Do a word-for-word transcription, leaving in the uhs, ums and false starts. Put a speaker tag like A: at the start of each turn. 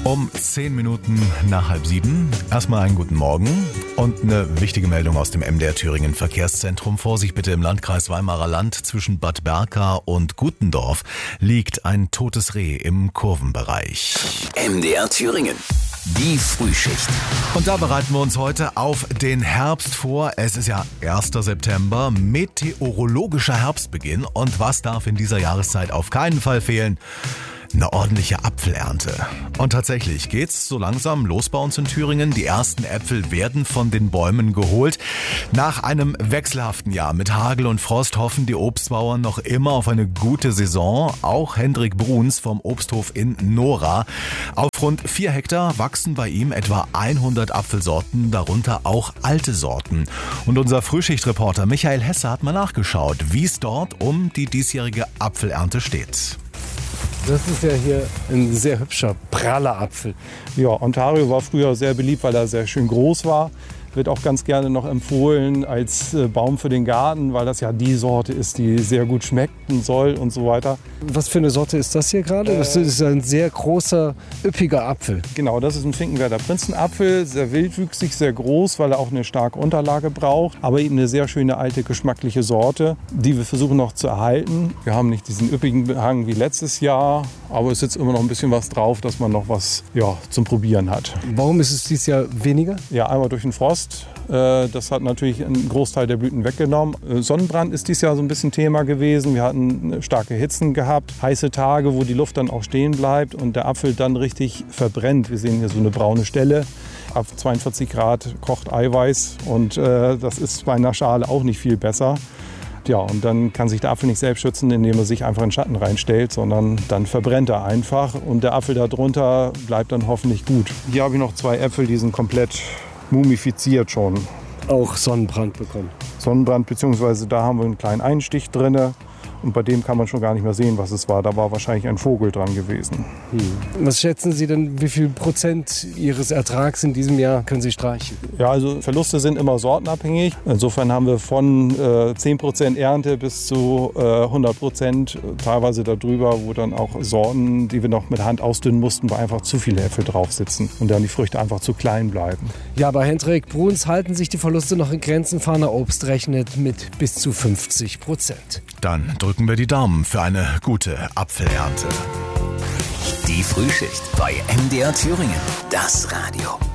A: Um zehn Minuten nach halb sieben. Erstmal einen guten Morgen und eine wichtige Meldung aus dem M D R Thüringen Verkehrszentrum. Vorsicht bitte, im Landkreis Weimarer Land zwischen Bad Berka und Gutendorf liegt ein totes Reh im Kurvenbereich.
B: M D R Thüringen. Die Frühschicht.
A: Und da bereiten wir uns heute auf den Herbst vor. Es ist ja erster September, meteorologischer Herbstbeginn. Und was darf in dieser Jahreszeit auf keinen Fall fehlen? Eine ordentliche Apfelernte. Und tatsächlich geht's so langsam los bei uns in Thüringen. Die ersten Äpfel werden von den Bäumen geholt. Nach einem wechselhaften Jahr mit Hagel und Frost hoffen die Obstbauern noch immer auf eine gute Saison. Auch Hendrik Bruns vom Obsthof in Nora. Auf rund vier Hektar wachsen bei ihm etwa hundert Apfelsorten, darunter auch alte Sorten. Und unser Frühschichtreporter Michael Hesse hat mal nachgeschaut, wie es dort um die diesjährige Apfelernte steht.
C: Das ist ja hier ein sehr hübscher, praller Apfel.
D: Ja, Ontario war früher sehr beliebt, weil er sehr schön groß war. Wird auch ganz gerne noch empfohlen als Baum für den Garten, weil das ja die Sorte ist, die sehr gut schmecken soll und so weiter.
C: Was für eine Sorte ist das hier gerade? Äh, das ist ein sehr großer, üppiger Apfel.
D: Genau, das ist ein Finkenwerder Prinzenapfel. Sehr wildwüchsig, sehr groß, weil er auch eine starke Unterlage braucht. Aber eben eine sehr schöne, alte, geschmackliche Sorte, die wir versuchen noch zu erhalten. Wir haben nicht diesen üppigen Behang wie letztes Jahr, aber es sitzt immer noch ein bisschen was drauf, dass man noch was ja, zum Probieren hat.
C: Warum ist es dieses Jahr weniger?
D: Ja, einmal durch den Frost. Das hat natürlich einen Großteil der Blüten weggenommen. Sonnenbrand ist dieses Jahr so ein bisschen Thema gewesen. Wir hatten starke Hitzen gehabt, heiße Tage, wo die Luft dann auch stehen bleibt und der Apfel dann richtig verbrennt. Wir sehen hier so eine braune Stelle. Ab zweiundvierzig Grad kocht Eiweiß und äh, das ist bei einer Schale auch nicht viel besser. Ja, und dann kann sich der Apfel nicht selbst schützen, indem er sich einfach in den Schatten reinstellt, sondern dann verbrennt er einfach und der Apfel darunter bleibt dann hoffentlich gut. Hier habe ich noch zwei Äpfel, die sind komplett mumifiziert schon.
C: Auch Sonnenbrand bekommen.
D: Sonnenbrand, beziehungsweise da haben wir einen kleinen Einstich drin. Und bei dem kann man schon gar nicht mehr sehen, was es war. Da war wahrscheinlich ein Vogel dran gewesen.
C: Hm. Was schätzen Sie denn, wie viel Prozent Ihres Ertrags in diesem Jahr können Sie streichen?
D: Ja, also Verluste sind immer sortenabhängig. Insofern haben wir von äh, zehn Prozent Ernte bis zu äh, hundert Prozent, teilweise darüber, wo dann auch Sorten, die wir noch mit Hand ausdünnen mussten, weil einfach zu viele Äpfel drauf sitzen und dann die Früchte einfach zu klein bleiben.
C: Ja, bei Hendrik Bruns halten sich die Verluste noch in Grenzen. Farner Obst rechnet mit bis zu fünfzig Prozent.
A: Dann drücken wir die Daumen für eine gute Apfelernte.
B: Die Frühschicht bei M D R Thüringen. Das Radio.